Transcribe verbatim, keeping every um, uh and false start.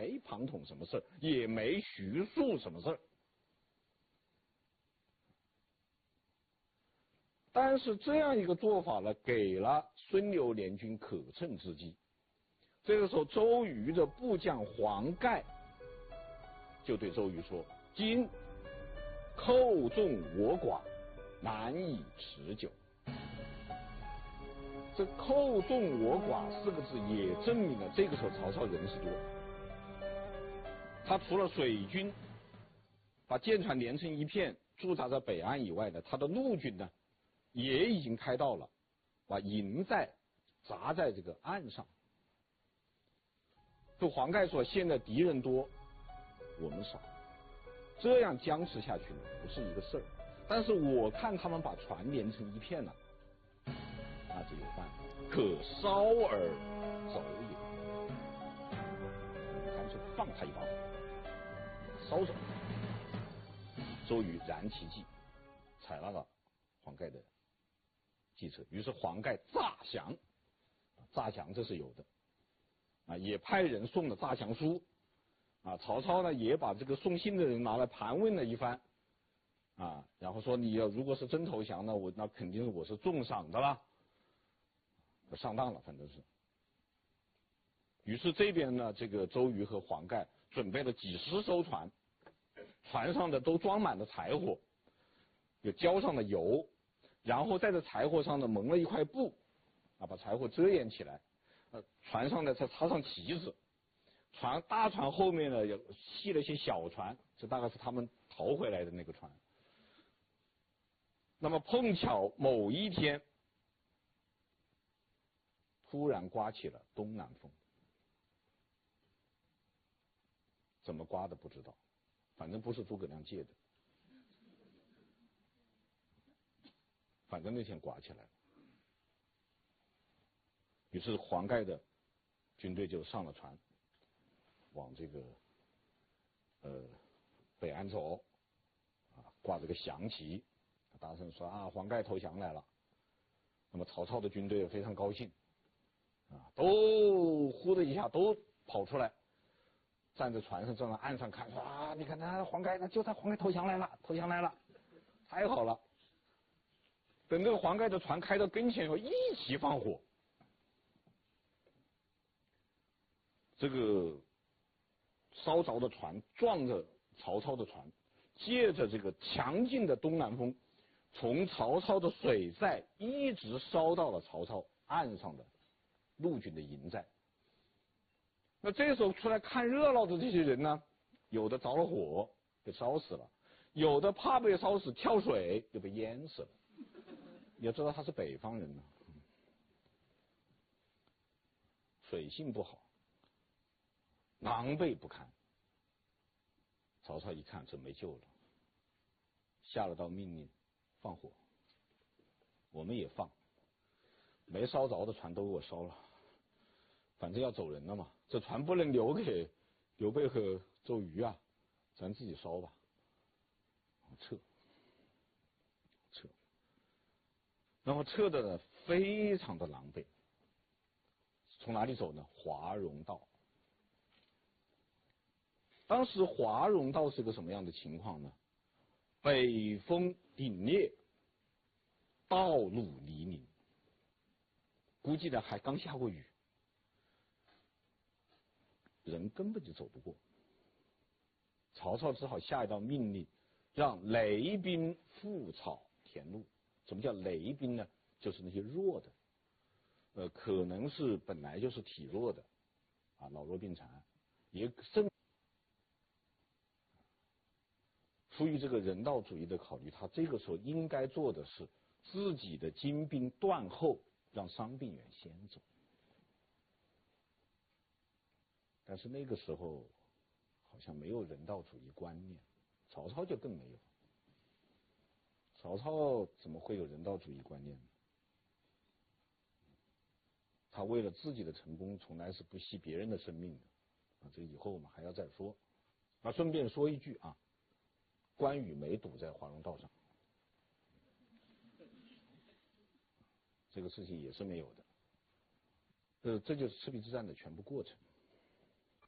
没庞统什么事儿，也没徐庶什么事儿。但是这样一个做法呢，给了孙刘联军可乘之机。这个时候，周瑜的部将黄盖就对周瑜说：“今寇众我寡，难以持久。”这“寇众我寡”四个字也证明了这个时候曹操人是多。他除了水军把舰船连成一片驻扎在北岸以外呢，他的陆军呢也已经开到了，把营寨扎在这个岸上。就黄盖说：“现在敌人多，我们少，这样僵持下去呢不是一个事儿。但是我看他们把船连成一片了，那就有办法，可烧而走也。干脆放他一把火，烧走。”周瑜燃其计，采纳了黄盖的计策。于是黄盖诈降，诈降这是有的啊，也派人送了诈降书啊。曹操呢也把这个送信的人拿来盘问了一番啊，然后说你要如果是真投降呢，我那肯定我是重赏的啦，上当了，反正是。于是这边呢，这个周瑜和黄盖准备了几十艘船，船上的都装满了柴火，也浇上了油，然后在这柴火上呢蒙了一块布啊，把柴火遮掩起来。呃，船上呢再插上旗子，船大船后面呢有系了一些小船，这大概是他们逃回来的那个船。那么碰巧某一天，突然刮起了东南风，怎么刮的不知道，反正不是诸葛亮借的，反正那天刮起来了。于是黄盖的军队就上了船，往这个呃北岸走，啊，挂着个降旗，大声说啊，黄盖投降来了。那么曹操的军队非常高兴，啊，都呼的一下都跑出来，站在船上站在岸上看，说啊，你看他黄盖，那就他黄盖投降来了，投降来了，太好了。等这个黄盖的船开到跟前以后，一起放火。这个烧着的船撞着曹操的船，借着这个强劲的东南风，从曹操的水寨一直烧到了曹操岸上的陆军的营寨。那这时候出来看热闹的这些人呢，有的着了火被烧死了，有的怕被烧死跳水就被淹死了。你要知道他是北方人呢，水性不好，狼狈不堪。曹操一看这没救了，下了道命令，放火，我们也放，没烧着的船都给我烧了，反正要走人了嘛，这船不能留给刘备和周瑜啊，咱自己烧吧，撤撤。那么撤的呢非常的狼狈，从哪里走呢？华容道。当时华容道是个什么样的情况呢？北风凛冽，道路泥泞，估计呢还刚下过雨，人根本就走不过。曹操只好下一道命令，让雷兵覆草填路。什么叫雷兵呢？就是那些弱的，呃，可能是本来就是体弱的，啊，老弱病残，也甚。出于这个人道主义的考虑，他这个时候应该做的是自己的精兵断后，让伤病员先走。但是那个时候好像没有人道主义观念，曹操就更没有。曹操怎么会有人道主义观念呢？他为了自己的成功，从来是不惜别人的生命的啊！这个以后我们还要再说。那顺便说一句啊，关羽没堵在华容道上，这个事情也是没有的。呃，这就是赤壁之战的全部过程。